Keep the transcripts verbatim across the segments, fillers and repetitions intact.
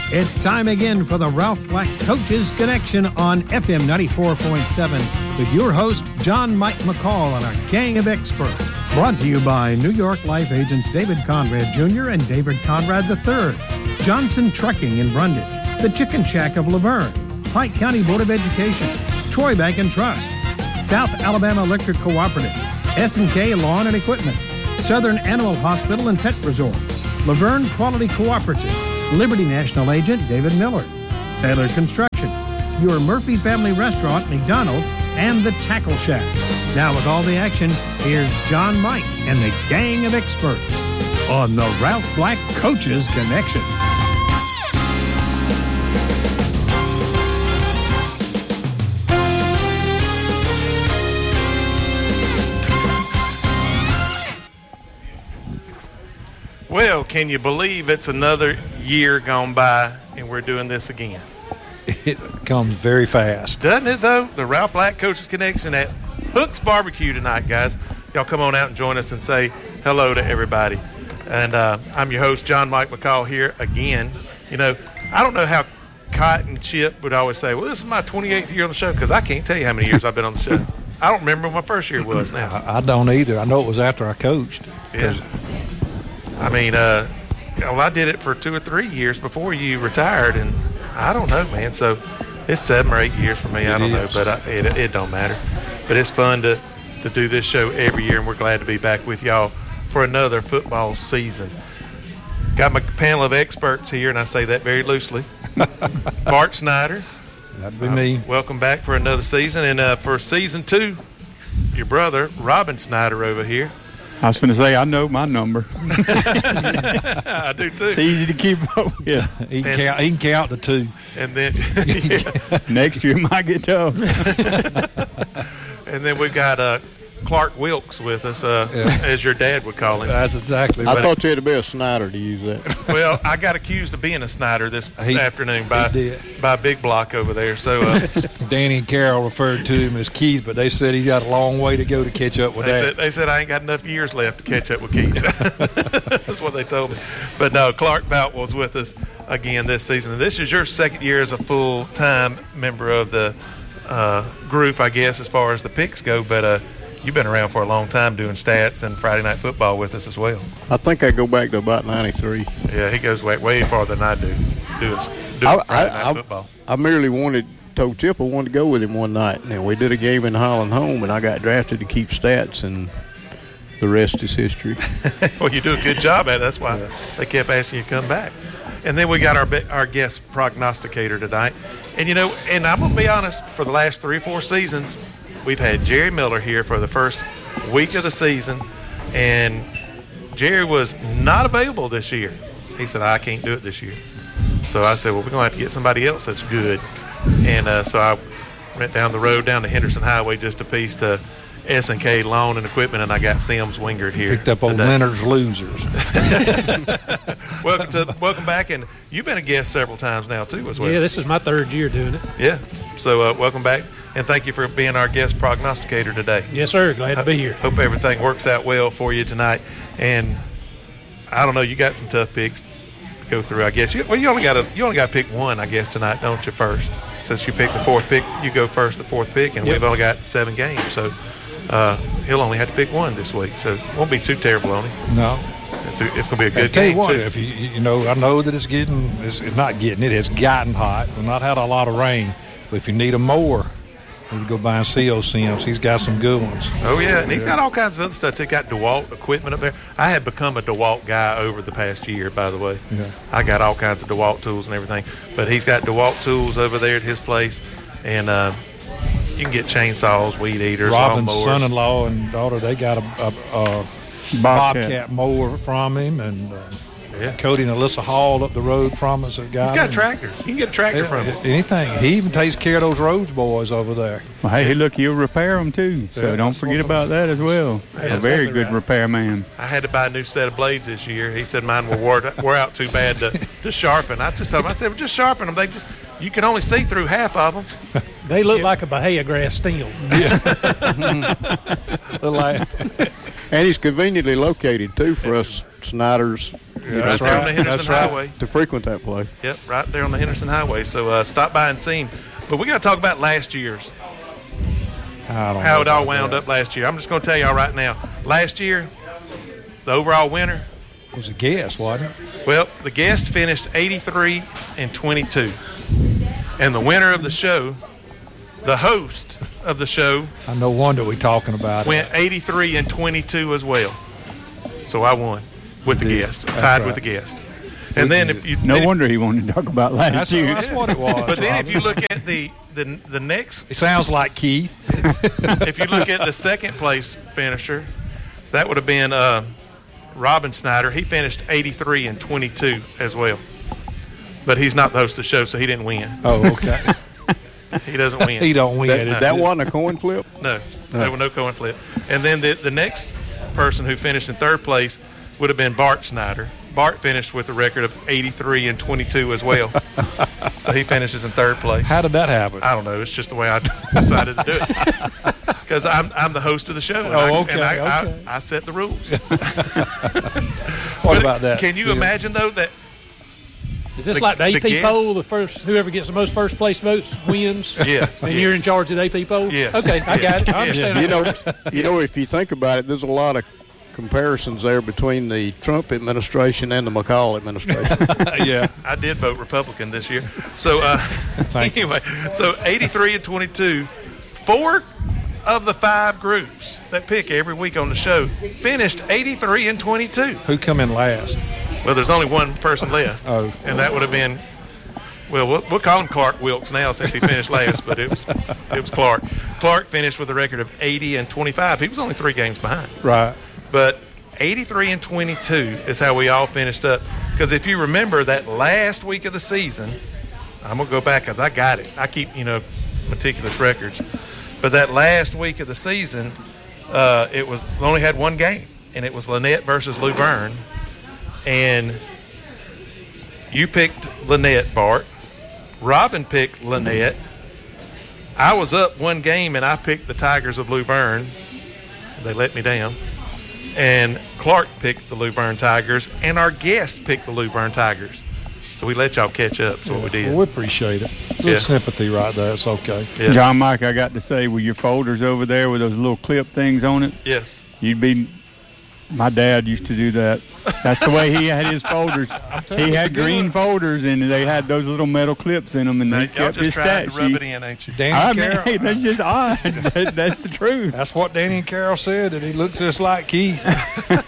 It's time again for the Ralph Black Coaches Connection on F M ninety-four point seven with your host, John Mike McCall, and our gang of experts. Brought to you by New York Life agents David Conrad Junior and David Conrad the third, Johnson Trucking in Brundage, the Chicken Shack of Laverne, Pike County Board of Education, Troy Bank and Trust, South Alabama Electric Cooperative, S and K Lawn and Equipment, Southern Animal Hospital and Pet Resort, Laverne Quality Cooperative, Liberty National Agent David Miller, Taylor Construction, your Murphy Family Restaurant, McDonald's, and the Tackle Shack. Now with all the action, here's John Mike and the gang of experts on the Ralph Black Coaches Connection. Well, can you believe it's another year gone by and we're doing this again? It comes very fast. Doesn't it, though? The Ralph Black Coaches Connection at Hook's Barbecue tonight, guys. Y'all come on out and join us and say hello to everybody. And uh, I'm your host, John Mike McCall, here again. You know, I don't know how Cott and Chip would always say, well, this is my twenty-eighth year on the show, because I can't tell you how many years I've been on the show. I don't remember what my first year was now. I, I don't either. I know it was after I coached. Yeah. I mean, uh, you know, I did it for two or three years before you retired, and I don't know, man. So it's seven or eight years for me. I don't know, but I, it, it don't matter. But it's fun to, to do this show every year, and we're glad to be back with y'all for another football season. Got my panel of experts here, and I say that very loosely. Bart Snyder. That'd be uh, me. Welcome back for another season. And uh, for season two, your brother, Robin Snyder, over here. I was going to say, I know my number. I do, too. It's easy to keep up. Yeah, he can, count, he can count to two. And then yeah. Next year might get tough. And then we got uh, Clark Wilkes with us, uh, yeah. as your dad would call him. That's exactly I right. thought you had to be a Snyder to use that. Well, I got accused of being a Snyder this he, afternoon by by Big Block over there. So uh, Danny and Carol referred to him as Keith, but they said he's got a long way to go to catch up with they that. Said, they said I ain't got enough years left to catch up with Keith. That's what they told me. But no, Clark Bout was with us again this season. And this is your second year as a full-time member of the uh, group, I guess, as far as the picks go. But uh, you've been around for a long time doing stats and Friday Night Football with us as well. I think I go back to about ninety-three. Yeah, he goes way, way farther than I do, doing, doing I, Friday I, Night I, Football. I merely wanted, told Chip I wanted to go with him one night. And we did a game in Holland Home, and I got drafted to keep stats, and the rest is history. Well, you do a good job at it. That's why yeah. they kept asking you to come back. And then we got our our guest prognosticator tonight. And, you know, and I'm going to be honest, for the last three or four seasons, we've had Jerry Miller here for the first week of the season, and Jerry was not available this year. He said, I can't do it this year. So I said, well, we're going to have to get somebody else that's good. And uh, so I went down the road, down the Henderson Highway just a piece to S and K Lawn and Equipment, and I got Sims Wingard here. Picked up old today. Leonard's Losers. welcome to welcome back, and you've been a guest several times now too as well. Yeah, this is my third year doing it. Yeah, so uh, welcome back, and thank you for being our guest prognosticator today. Yes, sir. Glad to be here. Hope everything works out well for you tonight. And I don't know, you got some tough picks to go through, I guess. You, well, you only got to you only got to pick one, I guess, tonight, don't you? First, since you picked the fourth pick, you go first, the fourth pick, and yep. we've only got seven games, so. Uh, he'll only have to pick one this week, so it won't be too terrible on him. No. It's, a, it's going to be a good I tell game, you what, too. If you, you know, I know that it's getting, it's, it's not getting, it has gotten hot. We've not had a lot of rain, but if you need a mower, you can go buy and see O Sims. He's got some good ones. Oh, yeah, and he's got all kinds of other stuff. He's got DeWalt equipment up there. I have become a DeWalt guy over the past year, by the way. Yeah. I got all kinds of DeWalt tools and everything, but he's got DeWalt tools over there at his place, and uh, you can get chainsaws, weed eaters, Robin's lawnmowers. son-in-law and daughter, they got a, a, a Bobcat. Bobcat mower from him, and uh, yeah. Cody and Alyssa Hall up the road from us have got He's got him. tractors. You can get a tractor yeah, from him. Anything. He even takes care of those Rhodes boys over there. Well, hey, look, he'll repair them too, so yeah, don't forget about that as well. He's a very good right. repairman. I had to buy a new set of blades this year. He said mine were wore, wore out too bad to, to sharpen. I just told him, I said, well, just sharpen them. They just You can only see through half of them. They look yeah. like a Bahia grass stem. Yeah. And he's conveniently located, too, for us Snyders Yeah, right that's there on the right. Henderson That's right. Highway. To frequent that place. Yep, right there on the Henderson Highway. So uh, stop by and see him. But we got to talk about last year's, I don't how know it all about wound that. up last year. I'm just going to tell y'all right now. Last year, the overall winner, It was a guess, wasn't it? well, the guest finished eighty-three and twenty-two. And the winner of the show, the host of the show, I no wonder we talking about went it. eighty-three and twenty-two as well. So I won with the guest, tied right. with the guest. And then if you No then if- wonder he wanted to talk about last That's, year. that's what it was. But then if Robin. you look at the the the next, It sounds like Keith. if you look at the second place finisher, that would have been uh, Robin Snyder. He finished eighty-three and twenty-two as well. But he's not the host of the show, so he didn't win. Oh, okay. He doesn't win. he don't win. That, that wasn't a coin flip? No, there was no coin flip. And then the the next person who finished in third place would have been Bart Snyder. Bart finished with a record of eighty-three and twenty-two as well. So he finishes in third place. How did that happen? I don't know. It's just the way I decided to do it. Because I'm I'm the host of the show. And Oh, I, okay, And I, okay. I, I set the rules. What But about that? Can you Phil? imagine, though, that Is this The- like the A the P guest? poll? The first, whoever gets the most first place votes wins. Yes, And yes. you're in charge of the A P poll. Yes. Okay, I got it. I understand. You how know, it works. you know, if you think about it, there's a lot of comparisons there between the Trump administration and the McCall administration. yeah. I did vote Republican this year. So uh, anyway, so eighty-three and twenty-two, four of the five groups that pick every week on the show finished eighty-three and twenty-two. Who come in last? Well, there's only one person left, Oh. and that would have been, well, we'll, we'll call him Clark Wilkes now since he finished last, but it was it was Clark. Clark finished with a record of eighty and twenty-five. He was only three games behind. Right. But eighty-three and twenty-two is how we all finished up. Because if you remember that last week of the season, I'm going to go back because I got it. I keep, you know, meticulous records. But that last week of the season, uh, it was only had one game, and it was Lynette versus Luverne. And you picked Lynette, Bart. Robin picked Lynette. I was up one game, and I picked the Tigers of Luverne. They let me down. And Clark picked the Luverne Tigers, and our guest picked the Luverne Tigers. So we let y'all catch up. That's what we did. Well, we appreciate it. It's a little Yeah. sympathy right there. It's okay. Yeah. John Mike, I got to say, with your folders over there with those little clip things on it, Yes. you'd be. My dad used to do that. That's the way he had his folders. He had green folders, and they had those little metal clips in them, and Now, they y'all kept just his trying stat to rub sheet. it in, ain't you? Danny I mean, Carroll. hey, that's just odd. That, that's the truth. That's what Danny and Carol said, that he looks just like Keith. Acts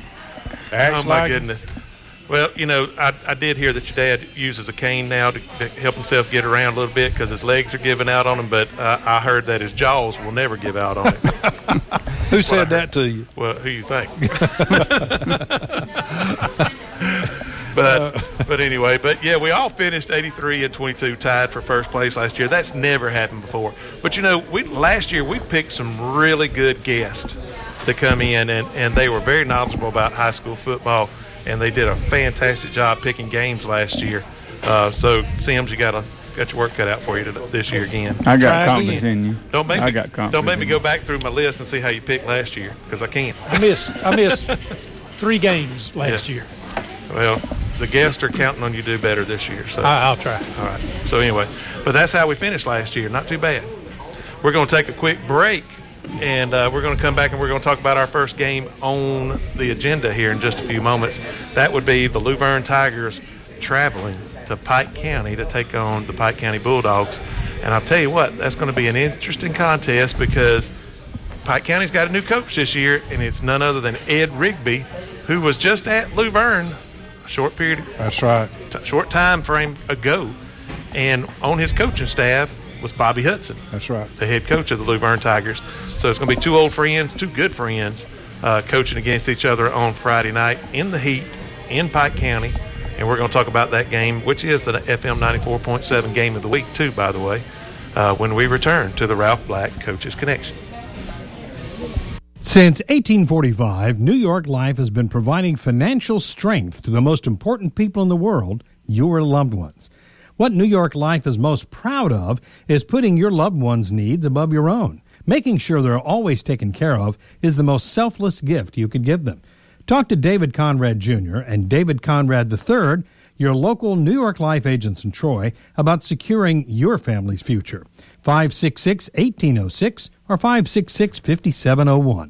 Oh, my like goodness. Well, you know, I, I did hear that your dad uses a cane now to, to help himself get around a little bit because his legs are giving out on him, but uh, I heard that his jaws will never give out on him. Who said that to you? Well, who you think? but but anyway, but yeah, we all finished eighty-three and twenty-two, tied for first place last year. That's never happened before. But you know, we last year we picked some really good guests to come in, and, and they were very knowledgeable about high school football, and they did a fantastic job picking games last year. Uh, so Sims, you got to got your work cut out for you to, this year again. I Try got it confidence again. in you. Don't make I me got confidence don't make me in go you. back through my list and see how you picked last year because I can't. I missed. I missed three games last Yeah. year. Well, the guests are counting on you to do better this year. So I, I'll try. all right. So anyway, but that's how we finished last year. Not too bad. We're going to take a quick break, and uh, we're going to come back and we're going to talk about our first game on the agenda here in just a few moments. That would be the Luverne Tigers traveling to Pike County to take on the Pike County Bulldogs. And I'll tell you what, that's going to be an interesting contest because Pike County's got a new coach this year, and it's none other than Ed Rigby, who was just at Luverne a short period, That's right. t- short time frame ago. And on his coaching staff was Bobby Hudson, That's right. the head coach of the Luverne Tigers. So it's going to be two old friends, two good friends, uh, coaching against each other on Friday night in the heat in Pike County. And we're going to talk about that game, which is the F M ninety-four point seven game of the week, too, by the way, uh, when we return to the Ralph Black Coaches Connection. Since eighteen forty-five, New York Life has been providing financial strength to the most important people in the world, your loved ones. What New York Life is most proud of is putting your loved ones' needs above your own. Making sure they're always taken care of is the most selfless gift you could give them. Talk to David Conrad Junior and David Conrad the third, your local New York Life agents in Troy, about securing your family's future. five six six, one eight zero six or five six six, five seven zero one.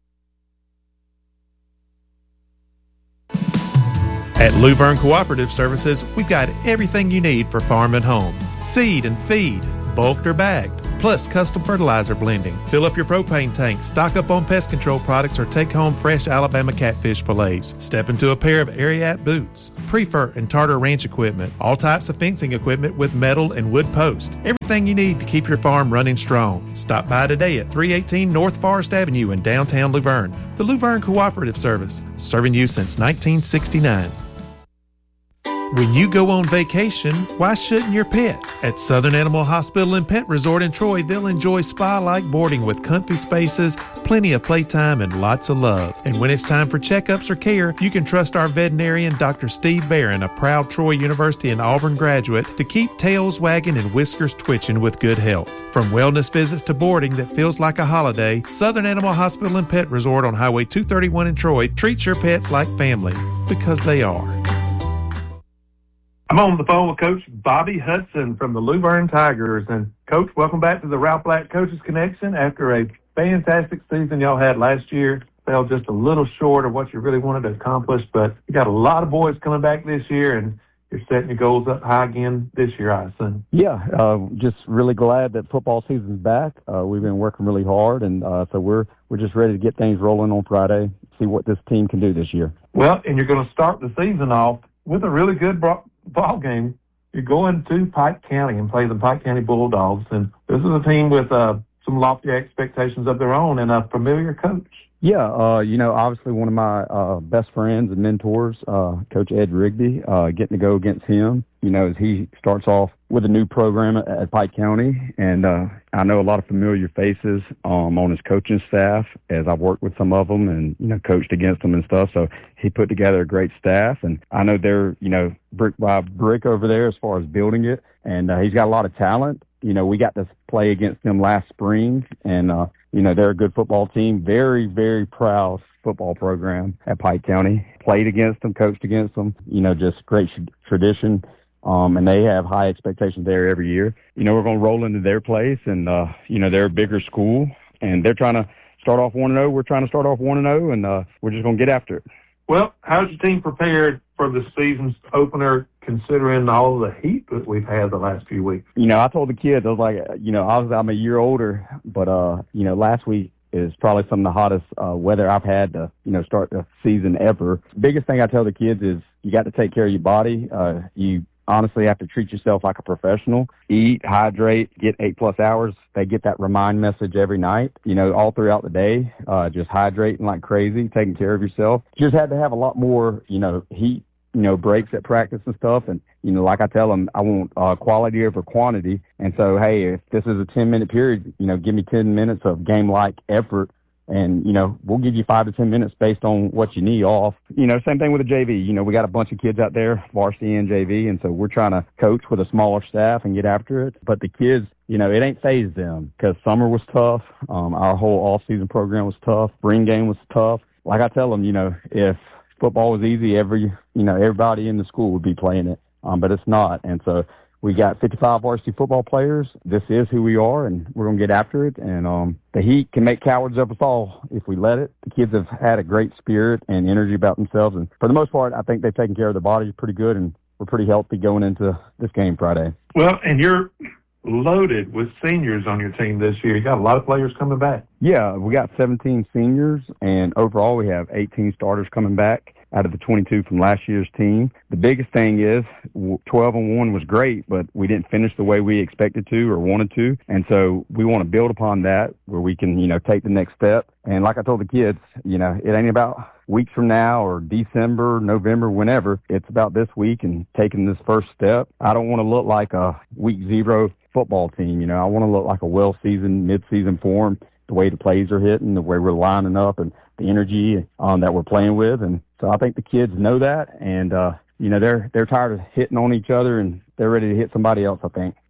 At Luverne Cooperative Services, we've got everything you need for farm and home. Seed and feed, bulked or bagged, plus custom fertilizer blending. Fill up your propane tank, stock up on pest control products, or take home fresh Alabama catfish fillets. Step into a pair of Ariat boots, Prefer and Tartar Ranch equipment, all types of fencing equipment with metal and wood posts. Everything you need to keep your farm running strong. Stop by today at three eighteen North Forest Avenue in downtown Luverne. The Luverne Cooperative Service, serving you since nineteen sixty-nine. When you go on vacation, why shouldn't your pet? At Southern Animal Hospital and Pet Resort in Troy, they'll enjoy spa-like boarding with comfy spaces, plenty of playtime, and lots of love. And when it's time for checkups or care, you can trust our veterinarian, Doctor Steve Barron, a proud Troy University and Auburn graduate, to keep tails wagging and whiskers twitching with good health. From wellness visits to boarding that feels like a holiday, Southern Animal Hospital and Pet Resort on Highway two thirty-one in Troy treats your pets like family, because they are. I'm on the phone with Coach Bobby Hudson from the Luverne Tigers. And, Coach, welcome back to the Ralph Black Coaches Connection. After a fantastic season y'all had last year, fell just a little short of what you really wanted to accomplish, but you got a lot of boys coming back this year, and you're setting your goals up high again this year, I assume. Yeah, uh, just really glad that football season's back. Uh, we've been working really hard, and uh, so we're we're just ready to get things rolling on Friday, see what this team can do this year. Well, and you're going to start the season off with a really good bro- ball game. You're going to Pike County and play the Pike County Bulldogs, and this is a team with uh, some lofty expectations of their own and a familiar coach. Yeah, uh, you know, obviously one of my uh, best friends and mentors, uh, Coach Ed Rigby, uh, getting to go against him, you know, as he starts off with a new program at, at Pike County. And uh, I know a lot of familiar faces um, on his coaching staff, as I've worked with some of them and, you know, coached against them and stuff. So he put together a great staff. And I know they're, you know, brick by brick over there as far as building it. And uh, he's got a lot of talent. You know, we got to play against them last spring, and, uh, you know, they're a good football team. Very, very proud football program at Pike County. Played against them, coached against them, you know, just great tradition. Um, and they have high expectations there every year. You know, we're going to roll into their place, and, uh, you know, they're a bigger school, and they're trying to start off one and oh. We're trying to start off one and oh, and uh, we're just going to get after it. Well, how's your team prepared for the season's opener, considering all the heat that we've had the last few weeks? You know, I told the kids, I was like, you know, I was, I'm a year older, but, uh, you know, last week is probably some of the hottest uh, weather I've had to, you know, start the season ever. Biggest thing I tell the kids is you got to take care of your body. Uh, you honestly have to treat yourself like a professional. Eat, hydrate, get eight plus hours. They get that remind message every night, you know, all throughout the day. Uh, just hydrating like crazy, taking care of yourself. Just had to have a lot more, you know, heat, you know, breaks at practice and stuff. And, you know, like I tell them, I want uh, quality over quantity. And so, hey, if this is a ten-minute period, you know, give me ten minutes of game-like effort. And, you know, we'll give you five to ten minutes based on what you need off. You know, same thing with the J V. You know, we got a bunch of kids out there, varsity and J V, and so we're trying to coach with a smaller staff and get after it. But the kids, you know, it ain't phased them, because summer was tough. Um, our whole off-season program was tough. Spring game was tough. Like I tell them, you know, if football was easy, every, you know, everybody in the school would be playing it, um, but it's not. And so we got fifty-five varsity football players. This is who we are, and we're going to get after it. And um, the heat can make cowards of us all if we let it. The kids have had a great spirit and energy about themselves. And for the most part, I think they've taken care of their bodies pretty good, and we're pretty healthy going into this game Friday. Well, and you're loaded with seniors on your team this year. You got a lot of players coming back. Yeah, we got seventeen seniors, and overall we have eighteen starters coming back out of the twenty-two from last year's team. The biggest thing is twelve and one was great, but we didn't finish the way we expected to or wanted to. And so we want to build upon that where we can, you know, take the next step. And like I told the kids, you know, it ain't about weeks from now or December, November, whenever. It's about this week and taking this first step. I don't want to look like a week zero football team. You know, I want to look like a well-seasoned, mid-season form, the way the plays are hitting, the way we're lining up, and the energy um, that we're playing with. And so I think the kids know that, and, uh, you know, they're they're tired of hitting on each other, and they're ready to hit somebody else, I think.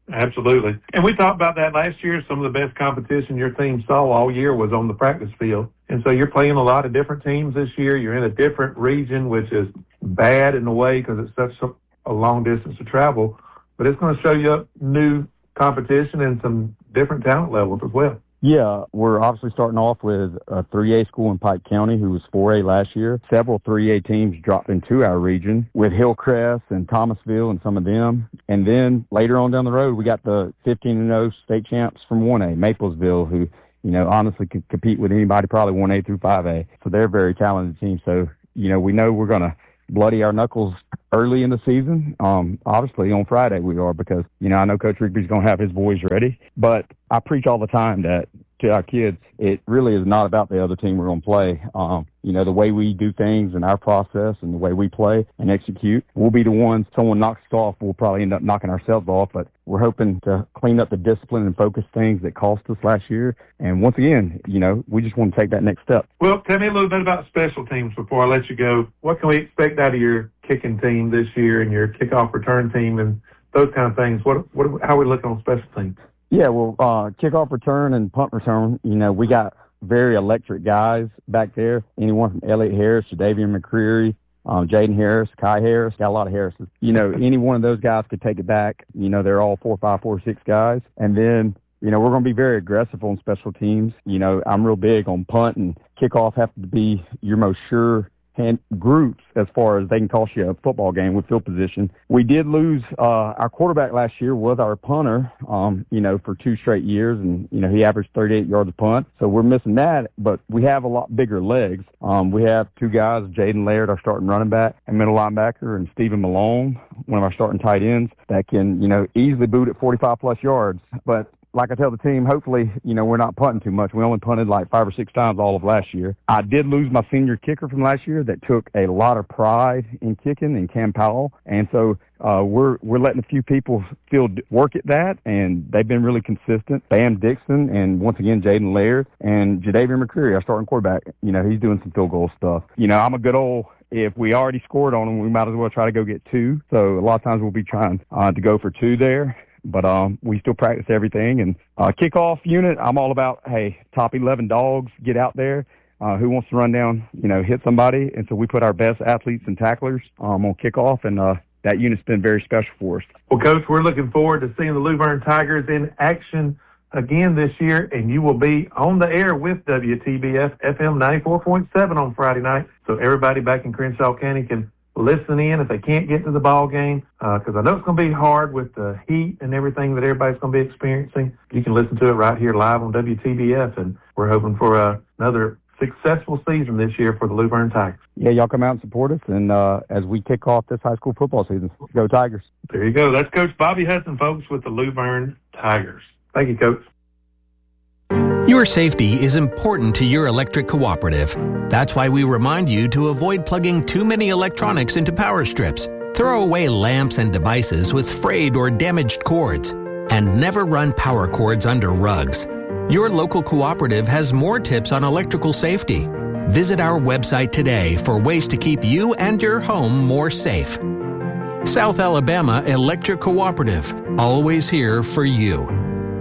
Absolutely. And we talked about that last year. Some of the best competition your team saw all year was on the practice field. And so you're playing a lot of different teams this year. You're in a different region, which is bad in a way because it's such a long distance to travel. But it's going to show you new competition and some different talent levels as well. Yeah, we're obviously starting off with a three A school in Pike County who was four A last year. Several three A teams dropped into our region with Hillcrest and Thomasville and some of them. And then later on down the road, we got the fifteen and oh state champs from one A, Maplesville, who, you know, honestly could compete with anybody, probably one A through five A. So they're a very talented team. So, you know, we know we're going to bloody our knuckles early in the season. Um, obviously on Friday we are because, you know, I know Coach Rigby's going to have his boys ready, but I preach all the time that to our kids, it really is not about the other team we're going to play. Um, you know, the way we do things and our process and the way we play and execute, we'll be the ones, someone knocks us off, we'll probably end up knocking ourselves off, but we're hoping to clean up the discipline and focus things that cost us last year. And once again, you know, we just want to take that next step. Well, tell me a little bit about special teams before I let you go. What can we expect out of your kicking team this year and your kickoff return team and those kind of things? What, what, how are we looking on special teams? Yeah, well, uh, kickoff return and punt return, you know, we got very electric guys back there. Anyone from Elliott Harris, Jadavian McCreary, um, Jaden Harris, Kai Harris, got a lot of Harrises. You know, any one of those guys could take it back. You know, they're all four, five, four, six guys. And then, you know, we're going to be very aggressive on special teams. You know, I'm real big on punt and kickoff have to be your most sure and groups as far as they can cost you a football game with field position. We did lose uh, our quarterback last year was our punter, um, you know, for two straight years, and, you know, he averaged thirty-eight yards a punt. So we're missing that, but we have a lot bigger legs. Um, we have two guys, Jaden Laird, our starting running back and middle linebacker, and Stephen Malone, one of our starting tight ends, that can, you know, easily boot at forty-five plus yards. But like I tell the team, hopefully, you know, we're not punting too much. We only punted like five or six times all of last year. I did lose my senior kicker from last year that took a lot of pride in kicking, in Cam Powell. And so uh, we're we're letting a few people still work at that, and they've been really consistent. Bam Dixon and, once again, Jaden Laird and Jadavian McCreary, our starting quarterback. You know, he's doing some field goal stuff. You know, I'm a good old if we already scored on them, we might as well try to go get two. So a lot of times we'll be trying uh, to go for two there. But um, we still practice everything. And uh, kickoff unit, I'm all about, hey, top eleven dogs, get out there. Uh, who wants to run down, you know, hit somebody? And so we put our best athletes and tacklers um, on kickoff, and uh, that unit's been very special for us. Well, Coach, we're looking forward to seeing the Luverne Tigers in action again this year, and you will be on the air with W T B F F M ninety-four point seven on Friday night. So everybody back in Crenshaw County can listen in if they can't get to the ball game, because uh, I know it's going to be hard with the heat and everything that everybody's going to be experiencing. You can listen to it right here live on W T B F, and we're hoping for uh, another successful season this year for the Luverne Tigers. Yeah, y'all come out and support us, and uh, as we kick off this high school football season, go Tigers. There you go. That's Coach Bobby Hudson, folks, with the Luverne Tigers. Thank you, Coach. Your safety is important to your electric cooperative. That's why we remind you to avoid plugging too many electronics into power strips. Throw away lamps and devices with frayed or damaged cords. And never run power cords under rugs. Your local cooperative has more tips on electrical safety. Visit our website today for ways to keep you and your home more safe. South Alabama Electric Cooperative, always here for you.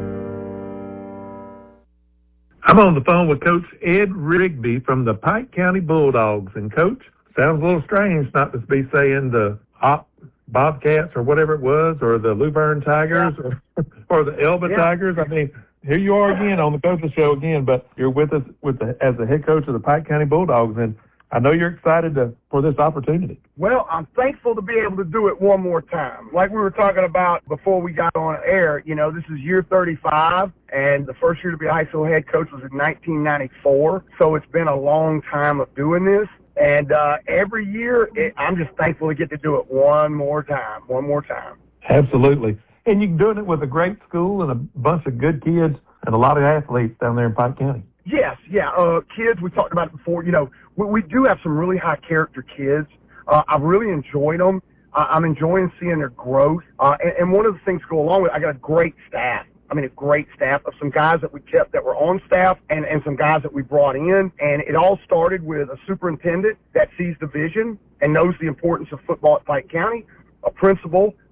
I'm on the phone with Coach Ed Rigby from the Pike County Bulldogs. And, Coach, sounds a little strange not to be saying the Op Bobcats or whatever it was, or the Luverne Tigers, yeah. or, or the Elba yeah. Tigers. I mean, here you are again on the coaching show again, but you're with us with the, as the head coach of the Pike County Bulldogs, and I know you're excited to, for this opportunity. Well, I'm thankful to be able to do it one more time. Like we were talking about before we got on air, you know, this is year thirty-five, and the first year to be a high school head coach was in nineteen ninety-four, so it's been a long time of doing this. And uh, every year, it, I'm just thankful to get to do it one more time, one more time. Absolutely. And you're doing it with a great school and a bunch of good kids and a lot of athletes down there in Pike County. Yes, yeah. Uh, kids, we talked about it before. You know, we, we do have some really high-character kids. Uh, I've really enjoyed them. Uh, I'm enjoying seeing their growth. Uh, and, and one of the things to go along with it, I got a great staff. I mean, a great staff of some guys that we kept that were on staff and, and some guys that we brought in. And it all started with a superintendent that sees the vision and knows the importance of football at Pike County, a principal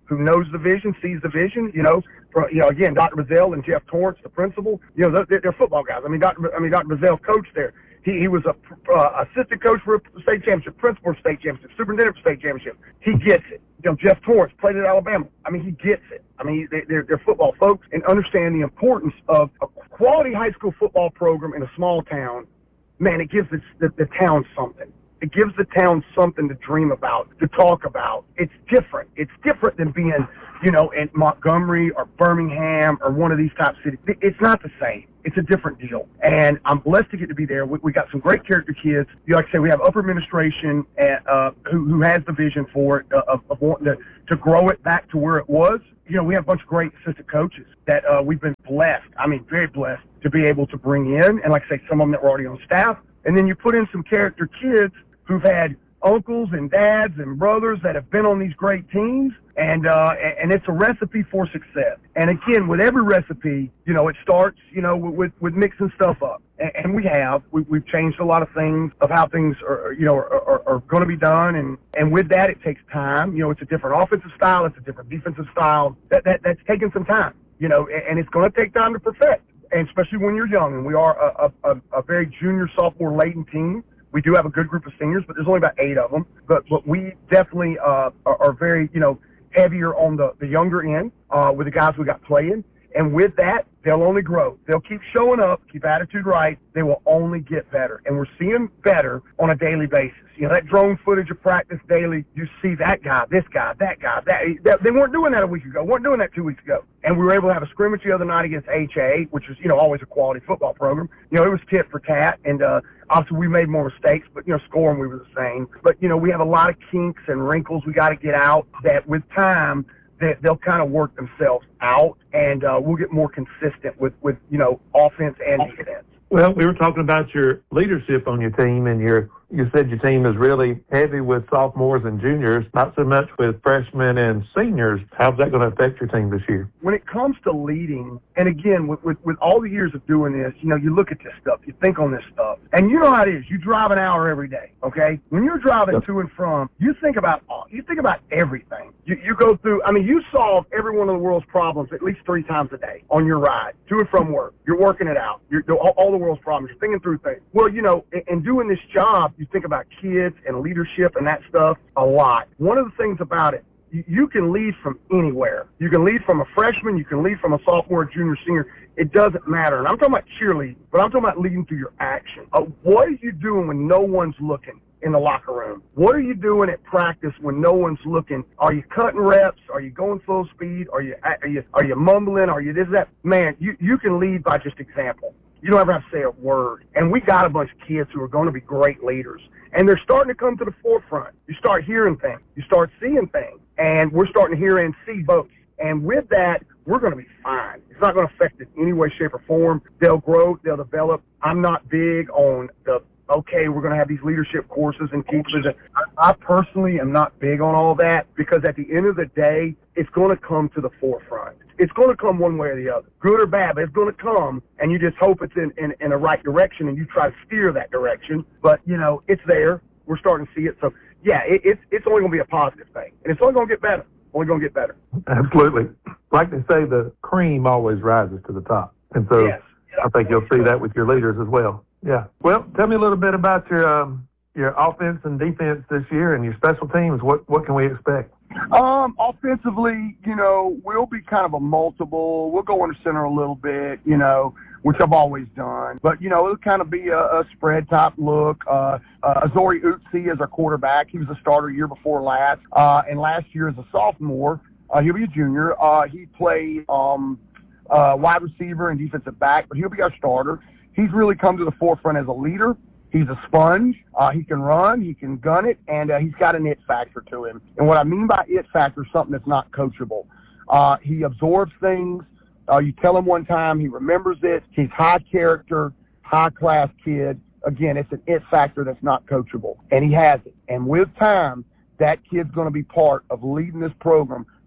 who knows the vision, sees the vision. You know, for, you know, again, Doctor Bazell and Jeff Torrance, the principal. You know, they're, they're football guys. I mean, Doctor I mean, Doctor Bazell coached there. He, he was a uh, assistant coach for a state championship, principal for state championship, superintendent for state championship. He gets it. You know, Jeff Torrance played at Alabama. I mean, he gets it. I mean, they, they're, they're football folks and understand the importance of a quality high school football program in a small town. Man, it gives the, the, the town something. It gives the town something to dream about, to talk about. It's different. It's different than being, you know, in Montgomery or Birmingham or one of these top cities. It's not the same. It's a different deal. And I'm blessed to get to be there. We, we got some great character kids. You know, like I say, we have upper administration at, uh, who, who has the vision for it, uh, of, of wanting to, to grow it back to where it was. You know, we have a bunch of great assistant coaches that uh, we've been blessed, I mean, very blessed to be able to bring in. And like I say, some of them that were already on staff. And then you put in some character kids who've had uncles and dads and brothers that have been on these great teams, and uh, and it's a recipe for success. And again, with every recipe, you know, it starts, you know, with with mixing stuff up, and, and we have we, we've changed a lot of things of how things are, you know, are, are, are going to be done, and and with that, it takes time. You know, it's a different offensive style, it's a different defensive style. That that that's taken some time, you know, and, and it's going to take time to perfect, and especially when you're young. And we are a a, a very junior, sophomore laden team. We do have a good group of seniors, but there's only about eight of them. But but we definitely uh, are, are very, you know, heavier on the, the younger end uh, with the guys we got playing. And with that, they'll only grow. They'll keep showing up, keep attitude right. They will only get better. And we're seeing better on a daily basis. You know, that drone footage of practice daily, you see that guy, this guy, that guy. That, that They weren't doing that a week ago, weren't doing that two weeks ago. And we were able to have a scrimmage the other night against H A, which is, you know, always a quality football program. You know, it was tit for tat. And uh, obviously we made more mistakes, but, you know, scoring we were the same. But, you know, we have a lot of kinks and wrinkles we got to get out that with time, that they'll kind of work themselves out, and uh, we'll get more consistent with, with, you know, offense and defense. Well, we were talking about your leadership on your team, and your you said your team is really heavy with sophomores and juniors, not so much with freshmen and seniors. How's that going to affect your team this year? When it comes to leading, and again, with, with, with all the years of doing this, you know, you look at this stuff, you think on this stuff, and you know how it is. You drive an hour every day, okay? When you're driving yep. to and from, you think about you think about everything. You, you go through, I mean, you solve every one of the world's problems at least three times a day on your ride, to and from work. You're working it out. You're all, all the world's problems. You're thinking through things. Well, you know, in, in doing this job, you think about kids and leadership and that stuff a lot. One of the things about it, you, you can lead from anywhere. You can lead from a freshman. You can lead from a sophomore, junior, senior. It doesn't matter. And I'm talking about cheerleading, but I'm talking about leading through your action. Uh, what are you doing when no one's looking in the locker room? What are you doing at practice when no one's looking? Are you cutting reps? Are you going full speed? Are you are you are you mumbling? Are you this that? Man, you you can lead by just example. You don't ever have to say a word. And we got a bunch of kids who are going to be great leaders. And they're starting to come to the forefront. You start hearing things. You start seeing things. And we're starting to hear and see both. And with that, we're going to be fine. It's not going to affect it in any way, shape, or form. They'll grow. They'll develop. I'm not big on the, okay, we're going to have these leadership courses and teachers. I, I personally am not big on all that, because at the end of the day, it's going to come to the forefront. It's going to come one way or the other, good or bad, but it's going to come, and you just hope it's in, in, in the right direction, and you try to steer that direction. But, you know, it's there. We're starting to see it. So, yeah, it, it's, it's only going to be a positive thing, and it's only going to get better. Only going to get better. Absolutely. Like they say, the cream always rises to the top. And so yes. I think you'll see that with your leaders as well. Yeah. Well, tell me a little bit about your um, your offense and defense this year and your special teams. What what can we expect? Um, offensively, you know, we'll be kind of a multiple. We'll go under center a little bit, you know, which I've always done. But, you know, it'll kind of be a, a spread-type look. Uh, uh, Azori Utsi is our quarterback. He was a starter year before last. Uh, and last year as a sophomore, uh, he'll be a junior. Uh, he played um, uh, wide receiver and defensive back, but he'll be our starter. He's really come to the forefront as a leader. He's a sponge. Uh, he can run. He can gun it. And uh, he's got an it factor to him. And what I mean by it factor is something that's not coachable. Uh, he absorbs things. Uh, you tell him one time, he remembers it. He's high character, high-class kid. Again, it's an it factor that's not coachable. And he has it. And with time, that kid's going to be part of leading this program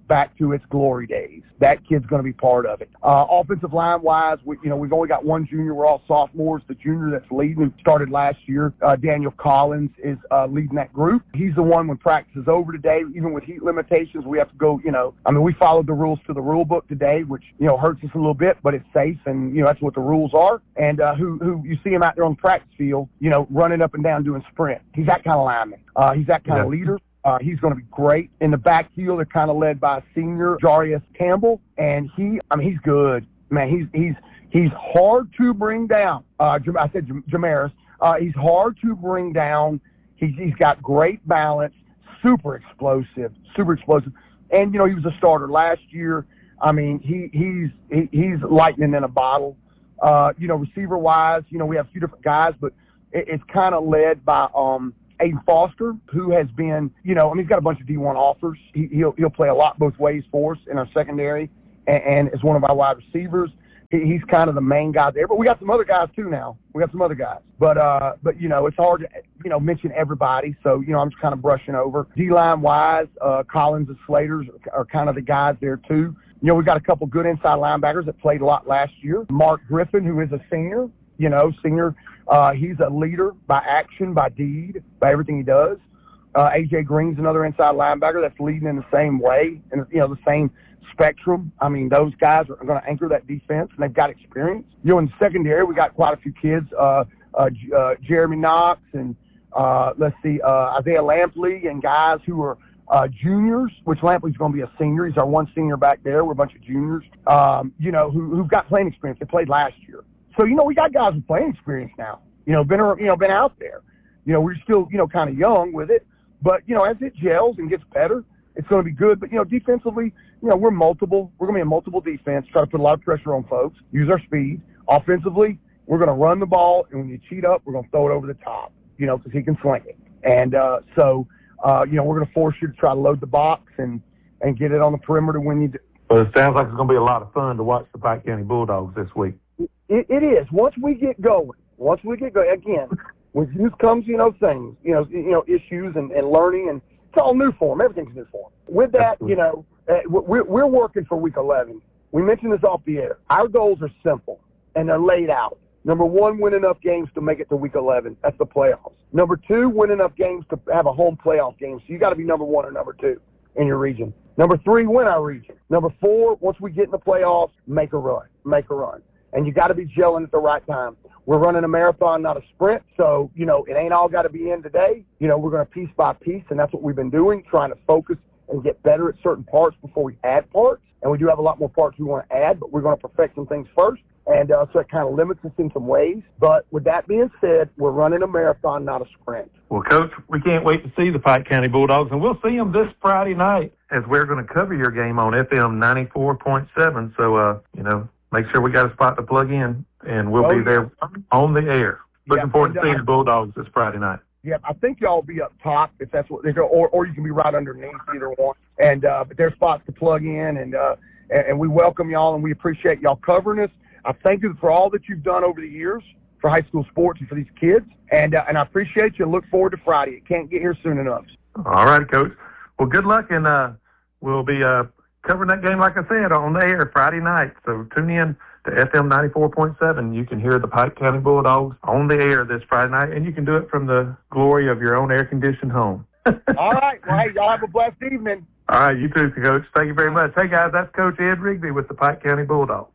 back to its glory days. That kid's going to be part of it. Uh, offensive line-wise, we, you know, we've only got one junior. We're all sophomores. The junior that's leading, who started last year, uh, Daniel Collins, is uh, leading that group. He's the one when practice is over today, even with heat limitations, we have to go, you know, I mean, we followed the rules to the rule book today, which, you know, hurts us a little bit, but it's safe, and, you know, that's what the rules are. And uh, who, who you see him out there on the practice field, you know, running up and down doing sprint. He's that kind of lineman. Uh, he's that kind yeah. of leader. Uh, he's going to be great. In the backfield, they're kind of led by a senior, Jarius Campbell, and he, I mean, he's good. Man, he's he's he's hard to bring down. Uh, I said Jamaris. Uh, he's hard to bring down. He's he's got great balance, super explosive, super explosive. And, you know, he was a starter last year. I mean, he he's he, he's lightning in a bottle. Uh, you know, receiver-wise, you know, we have a few different guys, but it, it's kind of led by um, Aiden Foster, who has been, you know, I mean, he's got a bunch of D one offers. He, he'll he'll play a lot both ways for us in our secondary, and, and is one of our wide receivers. He, he's kind of the main guy there. But we got some other guys too now. We got some other guys. But uh, but you know, it's hard to you know mention everybody. So you know, I'm just kind of brushing over. D-line wise, uh, Collins and Slaters are, are kind of the guys there too. You know, we've got a couple good inside linebackers that played a lot last year. Mark Griffin, who is a senior, you know, senior. Uh, he's a leader by action, by deed, by everything he does. Uh, A J Green's another inside linebacker that's leading in the same way, and you know, the same spectrum. I mean, those guys are going to anchor that defense, and they've got experience. You know, in the secondary, we got quite a few kids. Uh, uh, uh, Jeremy Knox and uh, let's see, uh, Isaiah Lampley, and guys who are uh, juniors, which Lampley's going to be a senior. He's our one senior back there. We're a bunch of juniors, um, you know, who, who've got playing experience. They played last year. So, you know, we got guys with playing experience now, you know, been, you know, been out there. You know, we're still, you know, kind of young with it. But, you know, as it gels and gets better, it's going to be good. But, you know, defensively, you know, we're multiple. We're going to be a multiple defense, try to put a lot of pressure on folks, use our speed. Offensively, we're going to run the ball, and when you cheat up, we're going to throw it over the top, you know, because he can sling it. And uh, so, uh, you know, we're going to force you to try to load the box and, and get it on the perimeter when you do. Well, it sounds like it's going to be a lot of fun to watch the Pike County Bulldogs this week. It, it is. Once we get going, once we get going, again, with youth comes, you know, things, you know, you know, issues and, and learning, and it's all new for them. Everything's new for them. With that, you know, uh, we're, we're working for week eleven. We mentioned this off the air. Our goals are simple, and they're laid out. Number one, win enough games to make it to week eleven. That's the playoffs. Number two, win enough games to have a home playoff game. So you got to be number one or number two in your region. Number three, win our region. Number four, once we get in the playoffs, make a run. Make a run. And you got to be gelling at the right time. We're running a marathon, not a sprint. So, you know, it ain't all got to be in today. You know, we're going to piece by piece, and that's what we've been doing, trying to focus and get better at certain parts before we add parts. And we do have a lot more parts we want to add, but we're going to perfect some things first. And uh, so it kind of limits us in some ways. But with that being said, we're running a marathon, not a sprint. Well, Coach, we can't wait to see the Pike County Bulldogs, and we'll see them this Friday night as we're going to cover your game on F M ninety-four point seven. So, uh, you know, make sure we got a spot to plug in, and we'll oh, be there on the air. Looking yeah, forward to seeing uh, the Bulldogs this Friday night. Yeah, I think y'all will be up top if that's what they go, or or you can be right underneath, either one. And uh, but there's spots to plug in, and uh, and, and we welcome y'all, and we appreciate y'all covering us. I thank you for all that you've done over the years for high school sports and for these kids, and uh, and I appreciate you. Look forward to Friday. It can't get here soon enough. All right, Coach. Well, good luck, and uh, we'll be uh, covering that game, like I said, on the air Friday night. So tune in to F M ninety-four point seven. You can hear the Pike County Bulldogs on the air this Friday night, and you can do it from the glory of your own air-conditioned home. All right. Well, hey, y'all have a blessed evening. All right, you too, Coach. Thank you very much. Hey, guys, that's Coach Ed Rigby with the Pike County Bulldogs.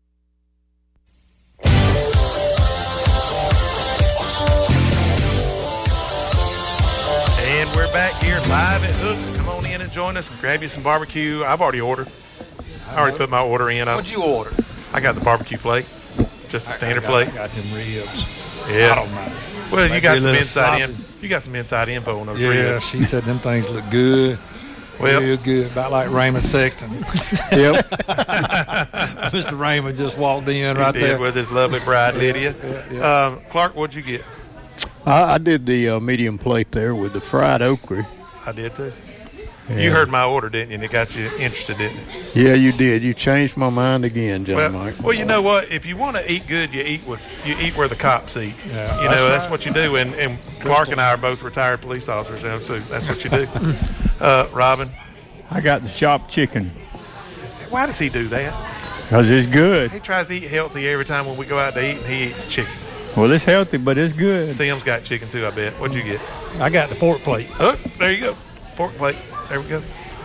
And we're back here live at Hooks. Come on in and join us and grab you some barbecue. I've already ordered. I already put my order in. What'd you order? I got the barbecue plate, just a standard I got, plate. I got them ribs. Yeah. I don't mind. Well, Maybe you got some inside sloppy. in. You got some inside info on those yeah, ribs. Yeah, she said them things look good. Well, real good, about like Raymond Sexton. Yep. Mister Raymond just walked in he right did there with his lovely bride Lydia. Yeah, yeah. Um, Clark, what'd you get? I, I did the uh, medium plate there with the fried okra. I did too. Yeah. You heard my order, didn't you? And it got you interested, didn't it? Yeah, you did. You changed my mind again, John well, Mike. Well, you know what? If you want to eat good, you eat with you eat where the cops eat. Yeah, you know, that's that's right. what you do. And, and Clark and I are both retired police officers now, so that's what you do. uh, Robin? I got the chopped chicken. Why does he do that? Because it's good. He tries to eat healthy every time when we go out to eat, and he eats chicken. Well, it's healthy, but it's good. Sam's got chicken too, I bet. What'd you get? I got the pork plate. Oh, there you go. Pork plate. There we go.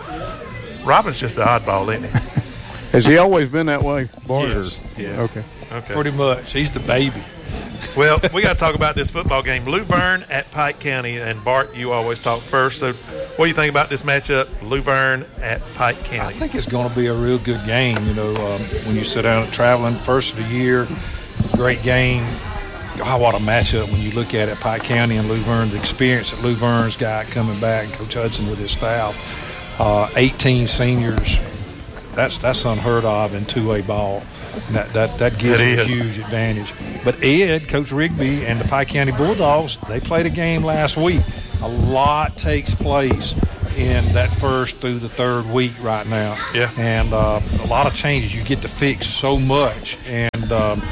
Robin's just the oddball, isn't he? Has he always been that way, Bart? Yes. Yeah. Okay. Okay. Pretty much. He's the baby. Well, we got to talk about this football game. Luverne at Pike County. And, Bart, you always talk first. So what do you think about this matchup, Luverne at Pike County? I think it's going to be a real good game. You know, um, when you sit down and traveling, first of the year, great game. Oh, what a matchup when you look at it, Pike County and Luverne, the experience that Luverne's got coming back, and Coach Hudson with his staff. Uh, eighteen seniors, that's that's unheard of in two A ball. And that, that, that gives them a huge advantage. But Ed, Coach Rigby, and the Pike County Bulldogs, they played a game last week. A lot takes place in that first through the third week right now. Yeah. And uh, a lot of changes. You get to fix so much. And um,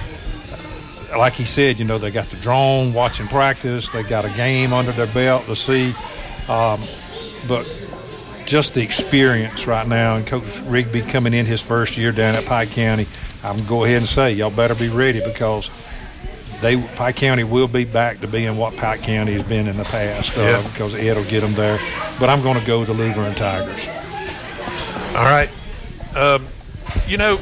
like he said, you know, they got the drone watching practice. They got a game under their belt to see. Um, but just the experience right now, and Coach Rigby coming in his first year down at Pike County, I'm going to go ahead and say y'all better be ready, because they Pike County will be back to being what Pike County has been in the past, uh, yeah. because Ed will get them there. But I'm going to go with the Luverne Tigers. All right. Um, you know,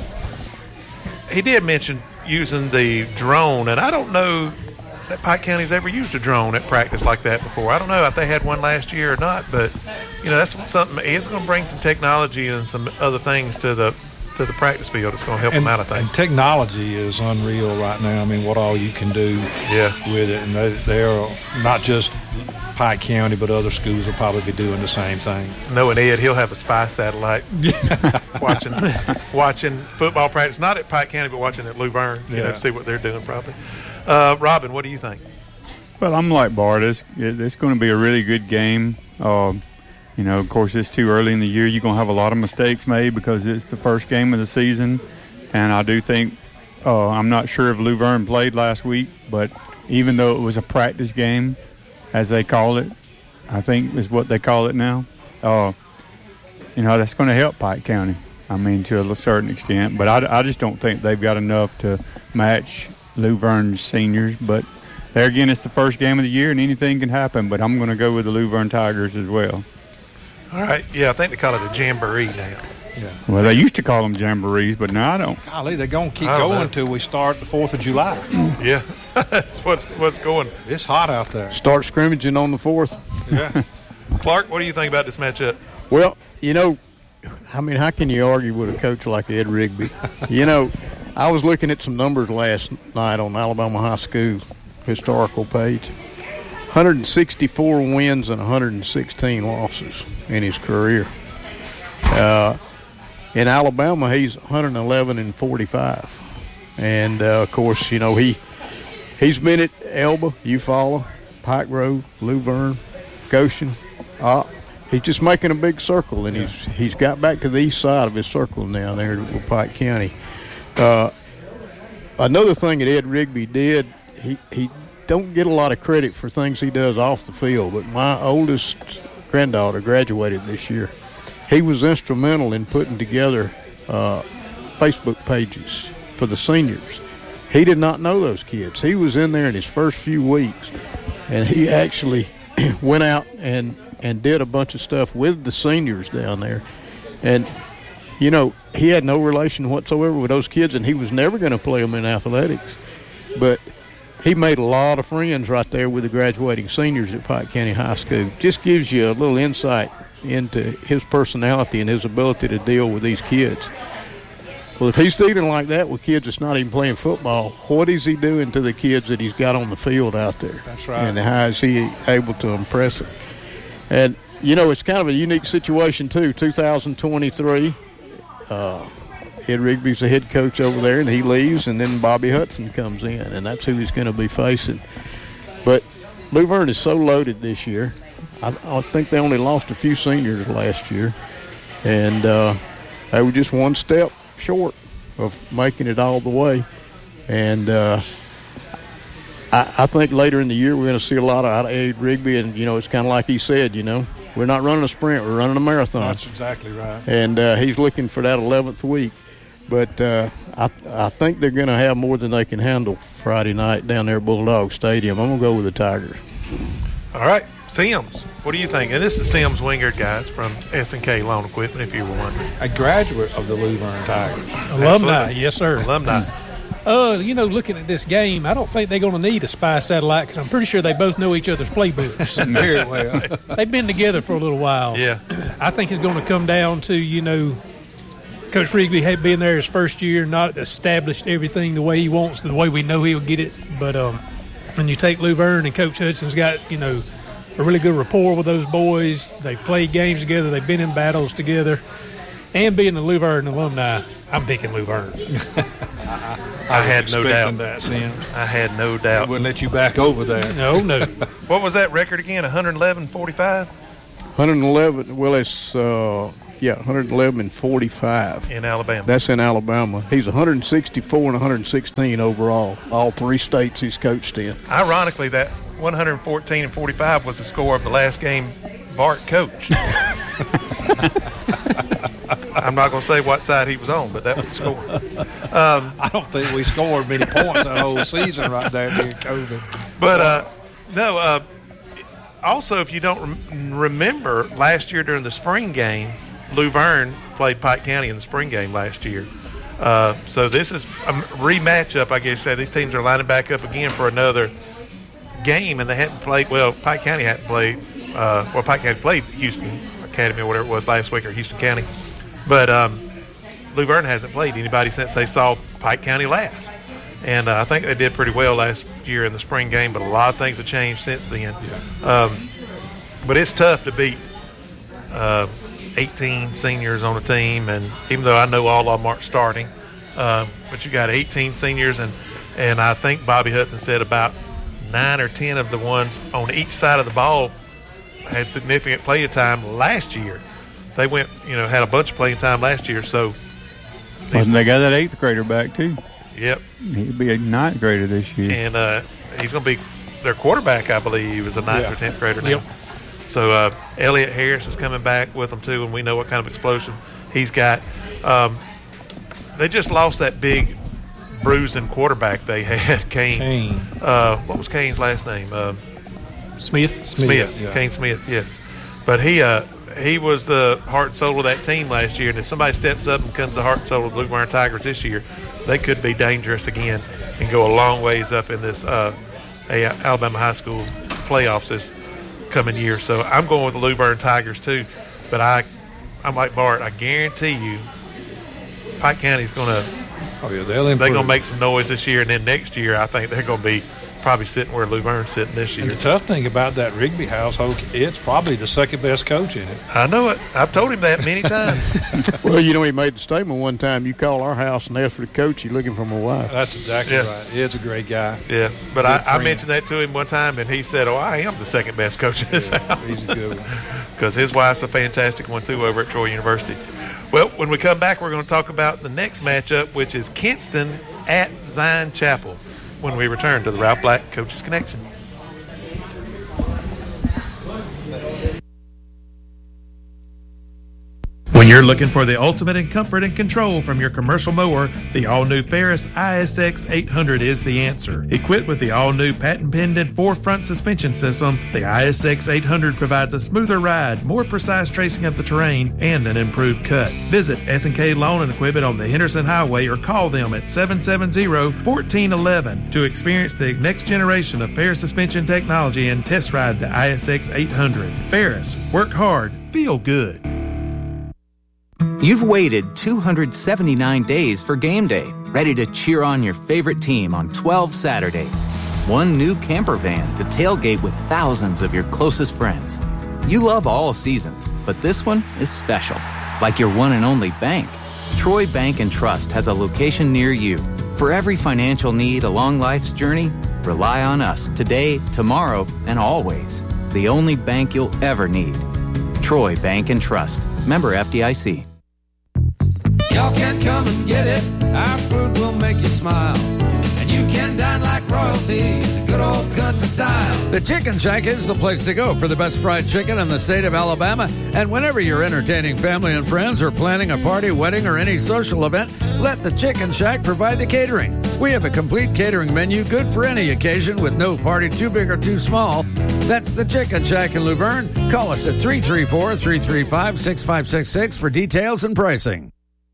he did mention using the drone, and I don't know that Pike County's ever used a drone at practice like that before. I don't know if they had one last year or not, but, you know, that's something. Ed's going to bring some technology and some other things to the to the practice field. It's going to help and, them out, I think. And technology is unreal right now. I mean, what all you can do yeah. with it. And they, they're not just Pike County, but other schools will probably be doing the same thing. Knowing Ed, he'll have a spy satellite watching watching football practice, not at Pike County, but watching at Luverne, you yeah. know, to see what they're doing probably. Uh, Robin, what do you think? Well, I'm like Bart. It's, it's going to be a really good game. Uh, you know, of course, it's too early in the year. You're going to have a lot of mistakes made because it's the first game of the season. And I do think, uh, I'm not sure if Luverne played last week, but even though it was a practice game, as they call it, I think is what they call it now, uh, you know, that's going to help Pike County. I mean, to a certain extent. But I, I just don't think they've got enough to match Luverne's seniors. But there again, it's the first game of the year, and anything can happen. But I'm going to go with the Luverne Tigers as well. All right. Yeah, I think they call it a jamboree now. Yeah. Well, they used to call them jamborees, but now I don't. Golly, they're going to keep going until we start the fourth of July. Yeah, that's what's what's going. It's hot out there. Start scrimmaging on the fourth. Yeah. Clark, what do you think about this matchup? Well, you know, I mean, how can you argue with a coach like Ed Rigby? You know, I was looking at some numbers last night on Alabama High School historical page. one hundred sixty-four wins and one hundred sixteen losses in his career. Uh, in Alabama, he's one hundred eleven and forty-five. And, uh, of course, you know, he, he's been at Elba, Eufaula, Pike Road, Luverne, Goshen. Uh, he's just making a big circle, and he's he's got back to the east side of his circle now there with Pike County. Uh, another thing that Ed Rigby did, he, he don't get a lot of credit for things he does off the field, but my oldest granddaughter graduated this year. He was instrumental in putting together uh, Facebook pages for the seniors. He did not know those kids. He was in there in his first few weeks, and he actually went out and, and did a bunch of stuff with the seniors down there. And, you know, he had no relation whatsoever with those kids, and he was never going to play them in athletics. But he made a lot of friends right there with the graduating seniors at Pike County High School. Just gives you a little insight into his personality and his ability to deal with these kids. Well, if he's dealing like that with kids that's not even playing football, what is he doing to the kids that he's got on the field out there? That's right. And how is he able to impress them? And, you know, it's kind of a unique situation, too. two thousand twenty-three, uh, Ed Rigby's the head coach over there, and he leaves, and then Bobby Hudson comes in, and that's who he's going to be facing. But Luverne is so loaded this year. I, I think they only lost a few seniors last year, and uh, they were just one step short of making it all the way. And uh, I, I think later in the year we're going to see a lot out of Ed Rigby, and, you know, it's kind of like he said, you know, We're not running a sprint. We're running a marathon. That's exactly right. And uh, he's looking for that eleventh week. But uh, I, I think they're going to have more than they can handle Friday night down there at Bulldog Stadium. I'm going to go with the Tigers. All right. Sims, what do you think? And this is Sims Wingard, guys, from S and K Lawn Equipment, if you were wondering. A graduate of the Luverne Tigers. Alumni, Absolutely. yes, sir. Alumni. Uh, you know, looking at this game, I don't think they're going to need a spy satellite because I'm pretty sure they both know each other's playbooks. Very well. They've been together for a little while. Yeah. I think it's going to come down to, you know, Coach Rigby had been there his first year, not established everything the way he wants, the way we know he'll get it. But um, when you take Luverne and Coach Hudson's got, you know, a really good rapport with those boys. They've played games together. They've been in battles together. And being a Luverne alumni, I'm picking Luverne. I, I had no doubt. That, Sam. I had no doubt. I wouldn't let you back over there. No, no. What was that record again? one eleven forty-five? one eleven, well, it's, uh, yeah, one eleven and forty-five. In Alabama. That's in Alabama. He's one sixty-four and one sixteen overall, all three states he's coached in. Ironically, that one fourteen and forty-five was the score of the last game Bart coached. I'm not going to say what side he was on, but that was the score. Um, I don't think we scored many points that whole season right there during COVID. But, uh, no, uh, also, if you don't rem- remember, last year during the spring game, Luverne played Pike County in the spring game last year. Uh, so this is a rematchup, I guess. Say these teams are lining back up again for another game, and they hadn't played. Well, Pike County hadn't played. Uh, well, Pike County played Houston Academy or whatever it was last week, or Houston County, but um, Luverne hasn't played anybody since they saw Pike County last. And uh, I think they did pretty well last year in the spring game, but a lot of things have changed since then. Yeah. Um, but it's tough to beat uh, eighteen seniors on a team, and even though I know all of them aren't starting, uh, but you got eighteen seniors, and, and I think Bobby Hudson said about nine or ten of the ones on each side of the ball had significant playing time last year. They went, you know, had a bunch of playing time last year, so. And they got that eighth grader back, too. Yep. He'll be a ninth grader this year. And uh, he's going to be their quarterback, I believe. He was a ninth yeah. or tenth grader now. Yep. So uh, Elliott Harris is coming back with them, too, and we know what kind of explosion he's got. Um, they just lost that big bruising quarterback they had, Kane. Kane. Uh, what was Kane's last name? Uh, Smith. Smith. Smith yeah. Kane Smith, yes. But he uh, he was the heart and soul of that team last year, and if somebody steps up and becomes the heart and soul of the Luverne Tigers this year, they could be dangerous again and go a long ways up in this uh, Alabama high school playoffs this coming year. So I'm going with the Luverne Tigers too. But I, I'm like Bart. I guarantee you, Pike County's going to. Oh yeah, they'll they're going to make some noise this year, and then next year I think they're going to be probably sitting where Luverne's sitting this year. And the tough thing about that Rigby household, it's probably the second best coach in it. I know it. I've told him that many times. Well, you know, he made the statement one time, you call our house and ask for the coach, you're looking for my wife. That's exactly yeah. right. It's a great guy. Yeah, but I, I mentioned that to him one time, and he said, oh, I am the second best coach in this yeah, house. He's a good one. Because his wife's a fantastic one, too, over at Troy University. Well, when we come back, we're going to talk about the next matchup, which is Kinston at Zion Chapel, when we return to the Ralph Black Coaches Connection. When you're looking for the ultimate in comfort and control from your commercial mower, the all-new Ferris I S X eight hundred is the answer. Equipped with the all-new patent-pending four-front suspension system, the I S X eight hundred provides a smoother ride, more precise tracing of the terrain, and an improved cut. Visit S and K Lawn and Equipment on the Henderson Highway or call them at seven seven zero, one four one one to experience the next generation of Ferris suspension technology and test ride the I S X eight hundred. Ferris, work hard, feel good. You've waited two hundred seventy-nine days for game day, ready to cheer on your favorite team on twelve Saturdays. One new camper van to tailgate with thousands of your closest friends. You love all seasons, but this one is special, like your one and only bank. Troy Bank and Trust has a location near you. For every financial need along life's journey, rely on us today, tomorrow, and always. The only bank you'll ever need. Troy Bank and Trust. Member F D I C. Y'all can come and get it. Our food will make you smile. And you can dine like royalty in a good old country style. The Chicken Shack is the place to go for the best fried chicken in the state of Alabama. And whenever you're entertaining family and friends or planning a party, wedding, or any social event, let the Chicken Shack provide the catering. We have a complete catering menu good for any occasion with no party too big or too small. That's the Chicken Shack in Luverne. Call us at three three four, three three five, six five six six for details and pricing.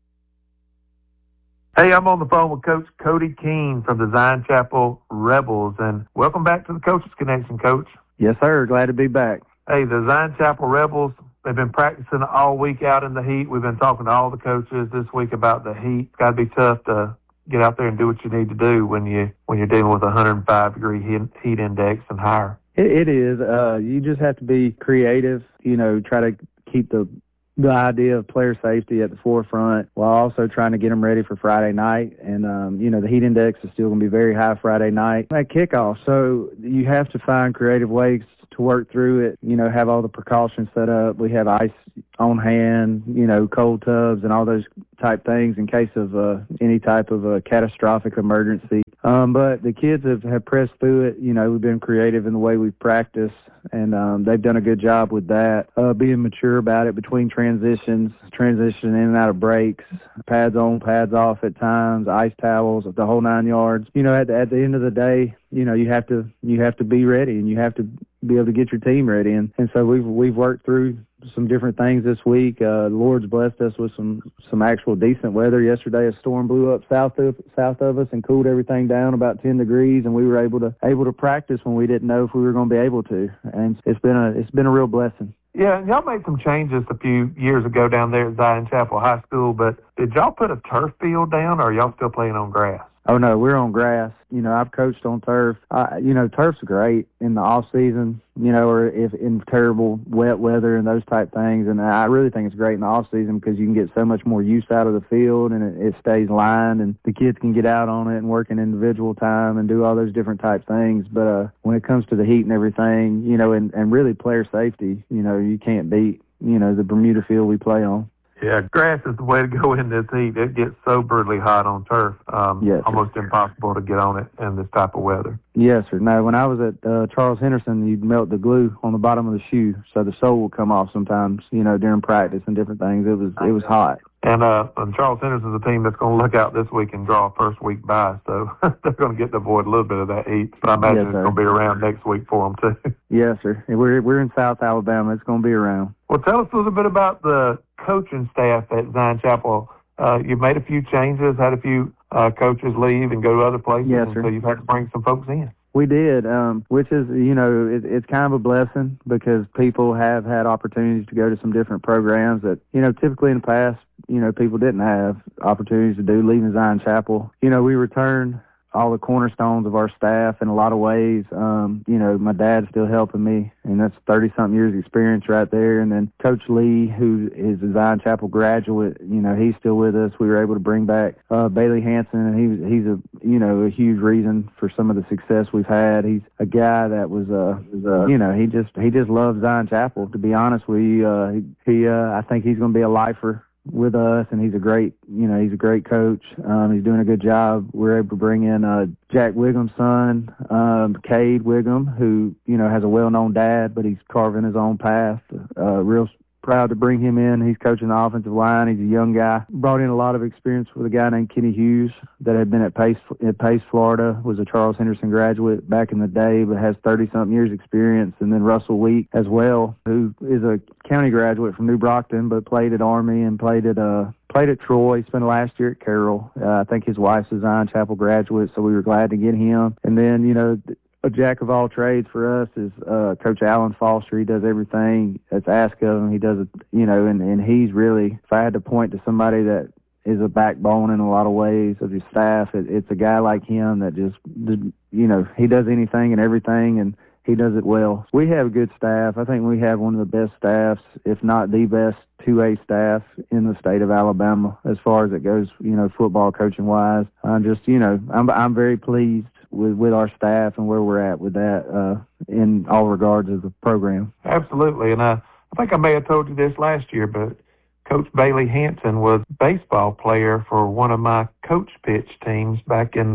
Hey, I'm on the phone with Coach Cody Keene from the Zion Chapel Rebels, and welcome back to the Coaches Connection, Coach. Yes, sir. Glad to be back. Hey, the Zion Chapel Rebels, they've been practicing all week out in the heat. We've been talking to all the coaches this week about the heat. It's got to be tough to get out there and do what you need to do when, you, when you're dealing with a one hundred five degree heat index and higher. It, it is. Uh, you just have to be creative, you know, try to keep the the idea of player safety at the forefront while also trying to get them ready for Friday night. And, um, you know, the heat index is still going to be very high Friday night at kickoff. So you have to find creative ways to work through it, you know, have all the precautions set up. We have ice on hand, you know, cold tubs and all those type things in case of uh, any type of a catastrophic emergency. Um, but the kids have, have pressed through it. You know, we've been creative in the way we practice, and um, they've done a good job with that, uh, being mature about it between transitions, transitioning in and out of breaks, pads on, pads off at times, ice towels, the whole nine yards. You know, at, at the end of the day, you know, you have to you have to be ready, and you have to be able to get your team ready. And, and so we've we've worked through some different things this week. Uh, the Lord's blessed us with some, some actual decent weather. Yesterday, a storm blew up south of south of us and cooled everything down about ten degrees, and we were able to able to practice when we didn't know if we were going to be able to. And it's been a it's been a real blessing. Yeah, and y'all made some changes a few years ago down there at Zion Chapel High School, but did y'all put a turf field down, or are y'all still playing on grass? Oh, no, we're on grass. You know, I've coached on turf. I, you know, turf's great in the off season, you know, or if in terrible wet weather and those type things. And I really think it's great in the off season because you can get so much more use out of the field, and it, it stays lined, and the kids can get out on it and work in individual time and do all those different type things. But uh, when it comes to the heat and everything, you know, and, and really player safety, you know, you can't beat, you know, the Bermuda field we play on. Yeah, grass is the way to go in this heat. It gets so brutally hot on turf, um, yes, almost impossible to get on it in this type of weather. Yes, sir. No, when I was at uh, Charles Henderson, you'd melt the glue on the bottom of the shoe, so the sole would come off sometimes, you know, during practice and different things. It was it was hot. And, uh, and Charles Henderson's a team that's going to look out this week and draw a first week bye, so they're going to get to avoid a little bit of that heat. But I imagine yes, it's going to be around next week for them, too. Yes, sir. We're, we're in South Alabama. It's going to be around. Well, tell us a little bit about the coaching staff at Zion Chapel. Uh, you've made a few changes, had a few uh, coaches leave and go to other places, yes, sir. So you've had to bring some folks in. We did, um, which is, you know, it, it's kind of a blessing because people have had opportunities to go to some different programs that, you know, typically in the past, you know, people didn't have opportunities to do, leaving Zion Chapel. You know, we returned all the cornerstones of our staff in a lot of ways. Um, you know, my dad's still helping me, and that's thirty-something years experience right there. And then Coach Lee, who is a Zion Chapel graduate, you know, he's still with us. We were able to bring back uh, Bailey Hanson, and he, he's a, you know, a huge reason for some of the success we've had. He's a guy that was, uh, was uh, you know, he just he just loves Zion Chapel. To be honest with you, uh, he, he uh, I think he's going to be a lifer with us, and he's a great, you know, he's a great coach. Um, he's doing a good job. We're able to bring in uh, Jack Wiggum's son, um, Cade Wiggum, who, you know, has a well-known dad, but he's carving his own path. Uh, real proud to bring him in. He's coaching the offensive line. He's a young guy. Brought in a lot of experience with a guy named Kenny Hughes that had been at Pace, at Pace, Florida, was a Charles Henderson graduate back in the day, but has thirty-something years experience. And then Russell Wheat as well, who is a county graduate from New Brockton, but played at Army and played at uh, played at Troy. He spent last year at Carroll. Uh, I think his wife's a Zion Chapel graduate, so we were glad to get him. And then, you know, a jack of all trades for us is uh, Coach Alan Foster. He does everything that's asked of him. He does it, you know, and, and he's really, if I had to point to somebody that is a backbone in a lot of ways of his staff, it, it's a guy like him that just, you know, he does anything and everything, and he does it well. We have a good staff. I think we have one of the best staffs, if not the best two A staff in the state of Alabama as far as it goes, you know, football coaching wise. I'm just, you know, I'm I'm very pleased with, with our staff and where we're at with that uh, in all regards of the program. Absolutely. And uh, I think I may have told you this last year, but Coach Bailey Hanson was a baseball player for one of my coach pitch teams back in the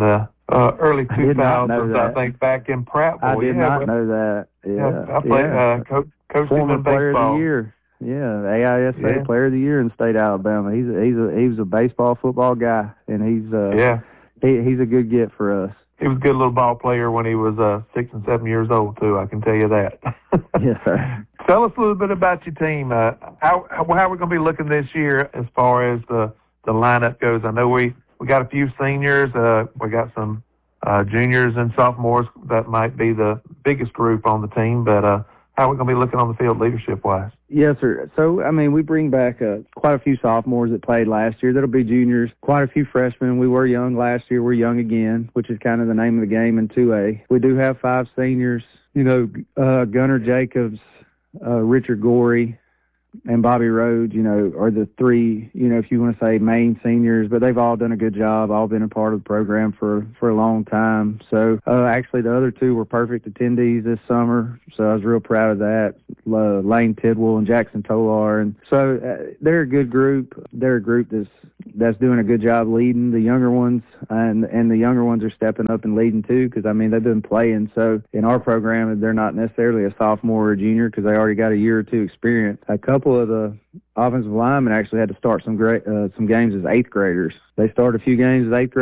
uh, early I did not know two thousands, I that. think, back in Prattville. I did yeah, not but- know that. Yeah, Yeah, I played, yeah. uh, co- coached him Former in player of baseball. the year. Yeah, A I S A Yeah. Player of the Year in the state of Alabama. He's a, he's a he was a baseball football guy, and he's uh Yeah. he, he's a good get for us. He was a good little ball player when he was uh, six and seven years old, too. I can tell you that. Yes, sir. Tell us a little bit about your team. Uh, how how how are we going to be looking this year as far as the, the lineup goes? I know we, we got a few seniors. Uh, we got some uh, juniors and sophomores. That might be the biggest group on the team. But uh, how are we going to be looking on the field leadership-wise? Yes, sir. So, I mean, we bring back uh, quite a few sophomores that played last year. That'll be juniors. Quite a few freshmen. We were young last year. We're young again, which is kind of the name of the game in two A. We do have five seniors. You know, uh, Gunnar Jacobs, uh, Richard Gorey, and Bobby Rhodes, you know, are the three, you know, if you want to say main seniors, but they've all done a good job, all been a part of the program for, for a long time. So, uh, actually the other two were perfect attendees this summer, so I was real proud of that, uh, Lane Tidwell and Jackson Tolar. And so uh, they're a good group. They're a group that's, that's doing a good job leading the younger ones, and, and the younger ones are stepping up and leading too, because, I mean, they've been playing. So in our program, they're not necessarily a sophomore or a junior because they already got a year or two experience. A couple of the offensive linemen actually had to start some great uh, some games as eighth graders. They started a few games as eighth graders.